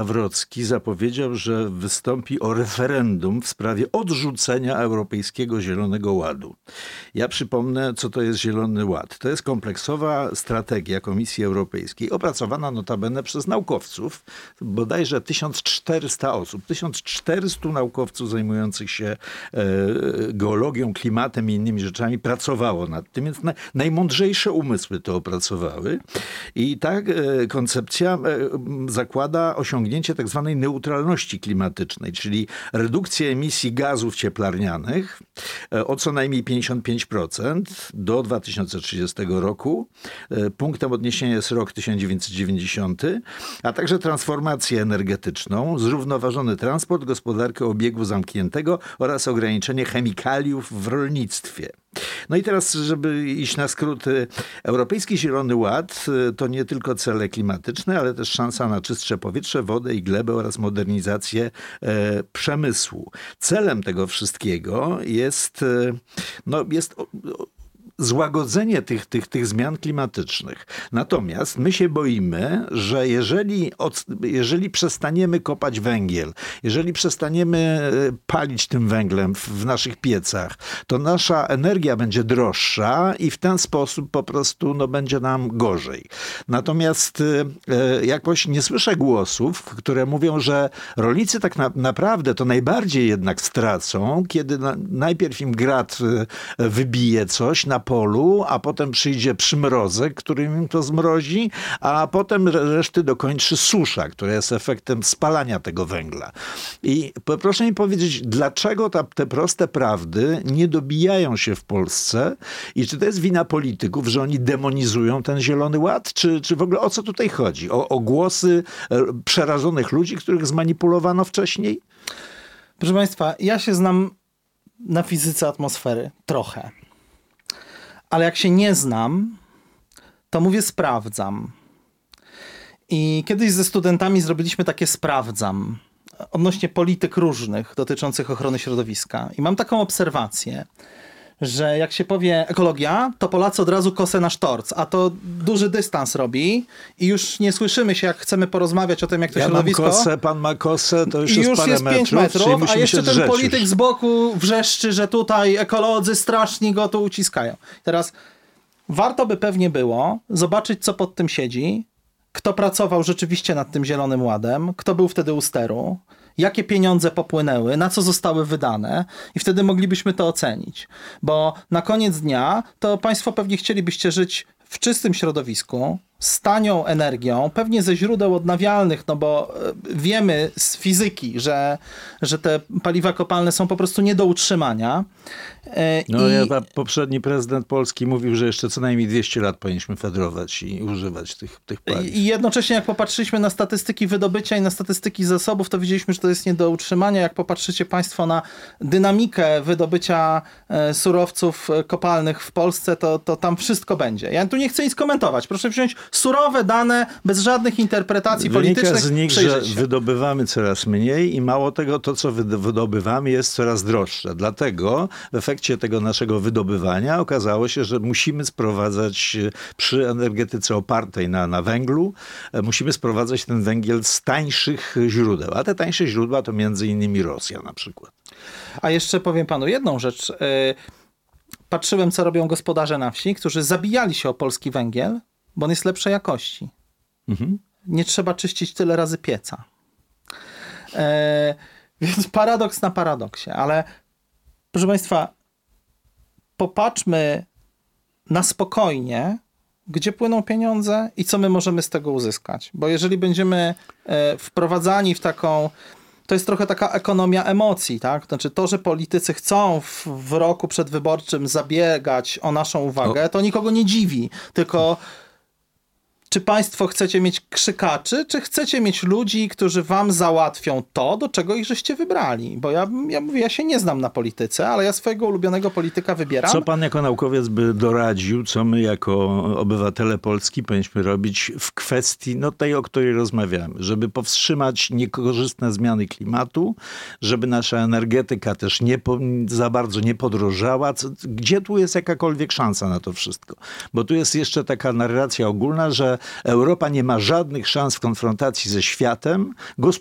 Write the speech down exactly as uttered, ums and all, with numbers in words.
Nawrocki zapowiedział, że wystąpi o referendum w sprawie odrzucenia Europejskiego Zielonego Ładu. Ja przypomnę, co to jest Zielony Ład. To jest kompleksowa strategia Komisji Europejskiej, opracowana notabene przez naukowców, bodajże tysiąc czterysta osób. tysiąc czterysta naukowców zajmujących się e, geologią, klimatem i innymi rzeczami pracowało nad tym, więc na, najmądrzejsze umysły to opracowały. I tak e, koncepcja e, zakłada osiągnięcie tak zwanej neutralności klimatycznej, czyli redukcję emisji gazów cieplarnianych o co najmniej pięćdziesiąt pięć procent do dwa tysiące trzydziestego roku. Punktem odniesienia jest rok tysiąc dziewięćset dziewięćdziesiąty, a także transformację energetyczną, zrównoważony transport, gospodarkę obiegu zamkniętego oraz ograniczenie chemikaliów w rolnictwie. No i teraz, żeby iść na skróty, Europejski Zielony Ład to nie tylko cele klimatyczne, ale też szansa na czystsze powietrze, wodę i glebę oraz modernizację e, przemysłu. Celem tego wszystkiego jest, e, no, jest o, o, złagodzenie tych, tych, tych zmian klimatycznych. Natomiast my się boimy, że jeżeli, od, jeżeli przestaniemy kopać węgiel, jeżeli przestaniemy palić tym węglem w, w naszych piecach, to nasza energia będzie droższa i w ten sposób po prostu no, będzie nam gorzej. Natomiast e, jakoś nie słyszę głosów, które mówią, że rolnicy tak na, naprawdę to najbardziej jednak stracą, kiedy na, najpierw im grad wybije coś na polu, a potem przyjdzie przymrozek, który im to zmrozi, a potem reszty dokończy susza, która jest efektem spalania tego węgla. I proszę mi powiedzieć, dlaczego ta, te proste prawdy nie dobijają się w Polsce i czy to jest wina polityków, że oni demonizują ten Zielony Ład, czy, czy w ogóle o co tutaj chodzi? O, o głosy przerażonych ludzi, których zmanipulowano wcześniej? Proszę Państwa, ja się znam na fizyce atmosfery trochę. Ale jak się nie znam, to mówię sprawdzam. I kiedyś ze studentami zrobiliśmy takie sprawdzam odnośnie polityk różnych dotyczących ochrony środowiska. I mam taką obserwację, że jak się powie ekologia, to Polacy od razu kosę na sztorc, a to duży dystans robi i już nie słyszymy się, jak chcemy porozmawiać o tym, jak to ja środowisko. Mam kosę, pan ma kosę, to już I jest już parę jest pięć metrów, metrów, a jeszcze ten polityk już. z boku wrzeszczy, że tutaj ekolodzy strasznie go tu uciskają. Teraz warto by pewnie było zobaczyć, co pod tym siedzi, kto pracował rzeczywiście nad tym Zielonym Ładem, kto był wtedy u steru, jakie pieniądze popłynęły, na co zostały wydane i wtedy moglibyśmy to ocenić. Bo na koniec dnia to państwo pewnie chcielibyście żyć w czystym środowisku, z tanią energią, pewnie ze źródeł odnawialnych, no bo wiemy z fizyki, że, że te paliwa kopalne są po prostu nie do utrzymania. No I... ja, poprzedni prezydent Polski mówił, że jeszcze co najmniej dwieście lat powinniśmy fedrować i używać tych, tych paliw. I jednocześnie jak popatrzyliśmy na statystyki wydobycia i na statystyki zasobów, to widzieliśmy, że to jest nie do utrzymania. Jak popatrzycie państwo na dynamikę wydobycia surowców kopalnych w Polsce, to, to tam wszystko będzie. Ja tu nie chcę nic komentować. Proszę wziąć surowe dane, bez żadnych interpretacji Wynika politycznych. z nich, że się. wydobywamy coraz mniej i mało tego, to co wydobywamy jest coraz droższe. Dlatego w efekcie tego naszego wydobywania okazało się, że musimy sprowadzać przy energetyce opartej na, na węglu, musimy sprowadzać ten węgiel z tańszych źródeł. A te tańsze źródła to między innymi Rosja na przykład. A jeszcze powiem panu jedną rzecz. Patrzyłem, co robią gospodarze na wsi, którzy zabijali się o polski węgiel, bo on jest lepszej jakości. Mhm. Nie trzeba czyścić tyle razy pieca. E, więc paradoks na paradoksie. Ale proszę Państwa, popatrzmy na spokojnie, gdzie płyną pieniądze i co my możemy z tego uzyskać. Bo jeżeli będziemy e, wprowadzani w taką... To jest trochę taka ekonomia emocji, tak? Znaczy to, że politycy chcą w, w roku przedwyborczym zabiegać o naszą uwagę, to nikogo nie dziwi. Tylko czy państwo chcecie mieć krzykaczy, czy chcecie mieć ludzi, którzy wam załatwią to, do czego ich żeście wybrali? Bo ja, ja mówię, ja się nie znam na polityce, ale ja swojego ulubionego polityka wybieram. Co pan jako naukowiec by doradził, co my jako obywatele Polski powinniśmy robić w kwestii no, tej, o której rozmawiamy, żeby powstrzymać niekorzystne zmiany klimatu, żeby nasza energetyka też nie po, za bardzo nie podrożała. Co, gdzie tu jest jakakolwiek szansa na to wszystko? Bo tu jest jeszcze taka narracja ogólna, że Europa nie ma żadnych szans w konfrontacji ze światem,